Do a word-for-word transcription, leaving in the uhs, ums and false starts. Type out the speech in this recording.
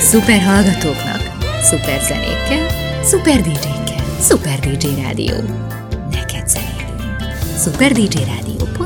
Szuper hallgatóknak, szuper zenékkel, szuper dé dzsékkel, Szuper dé dzsé Rádió. Neked zenélünk. szuper dé dzsé rádió pont hu